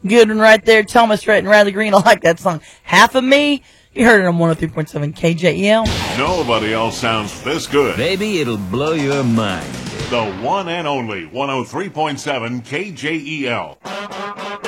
Good one right there. Thomas Rhett and Riley Green. I like that song. Half of Me. You heard it on 103.7 KJEL. Nobody else sounds this good. Baby, it'll blow your mind. The one and only 103.7 KJEL.